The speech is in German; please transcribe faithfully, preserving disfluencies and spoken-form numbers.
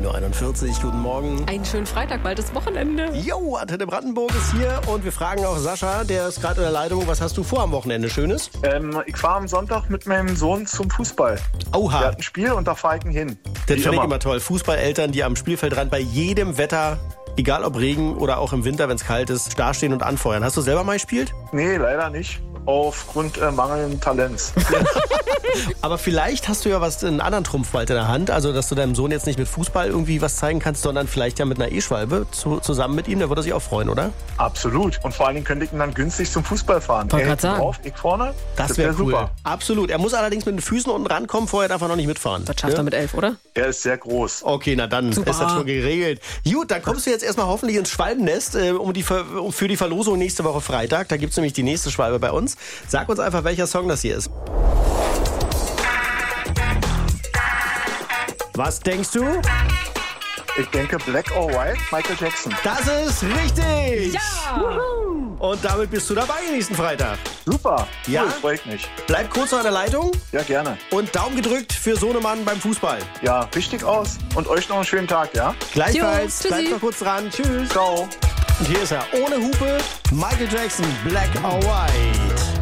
neun Uhr einundvierzig. Guten Morgen. Einen schönen Freitag, bald ist Wochenende. Jo, Antenne Brandenburg ist hier und wir fragen auch Sascha, der ist gerade in der Leitung. Was hast du vor am Wochenende Schönes? Ähm, ich fahre am Sonntag mit meinem Sohn zum Fußball. Oha. Der hat ein Spiel und da fahre ich ihn hin. Das Wie finde ich immer. immer toll. Fußballeltern, die am Spielfeldrand bei jedem Wetter, egal ob Regen oder auch im Winter, wenn es kalt ist, dastehen und anfeuern. Hast du selber mal gespielt? Nee, leider nicht. Aufgrund äh, mangelnden Talents. Aber vielleicht hast du ja was, einen anderen Trumpfball in der Hand. Also, dass du deinem Sohn jetzt nicht mit Fußball irgendwie was zeigen kannst, sondern vielleicht ja mit einer E-Schwalbe zu, zusammen mit ihm. Da würde er sich auch freuen, oder? Absolut. Und vor allen Dingen könnte ich ihn dann günstig zum Fußball fahren. Wollte Er grad sagen. drauf, ich vorne. Das wäre wär cool. super. Absolut. Er muss allerdings mit den Füßen unten rankommen. Vorher darf er noch nicht mitfahren. Das schafft Ja? er mit elf, oder? Er ist sehr groß. Okay, na dann Super. ist das schon geregelt. Gut, dann kommst du jetzt erstmal hoffentlich ins Schwalbennest äh, um die Ver um, für die Verlosung nächste Woche Freitag. Da gibt es nämlich die nächste Schwalbe bei uns. Sag uns einfach, welcher Song das hier ist. Was denkst du? Ich denke Black or White, Michael Jackson. Das ist richtig! Ja! Und damit bist du dabei nächsten Freitag. Super. Ja? Cool, freut mich. Bleib kurz an der Leitung Ja, gerne. und Daumen gedrückt für Sohnemann beim Fußball. Ja, richtig aus. Und euch noch einen schönen Tag, ja? Gleichfalls, Jo, tschüssi. bleib noch kurz dran. Tschüss. Ciao. Und hier ist er, ohne Hupe, Michael Jackson, Black or White.